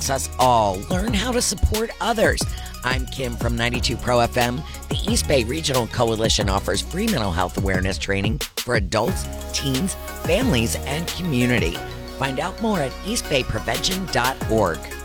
us all. Learn how to support others. I'm Kim from 92 Pro FM. The East Bay Regional Coalition offers free mental health awareness training for adults, teens, families, and community. Find out more at eastbayprevention.org.